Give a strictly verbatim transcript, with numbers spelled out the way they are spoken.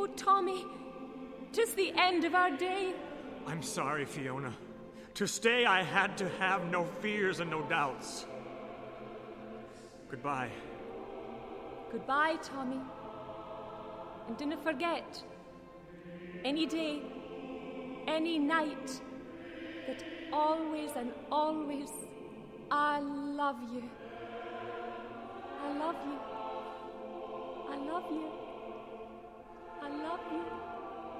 Oh, Tommy, 'tis the end of our day. I'm sorry, Fiona. To stay, I had to have no fears and no doubts. Goodbye. Goodbye, Tommy. And dinna forget, any day, any night, that always and always I love you. I love you. I love you.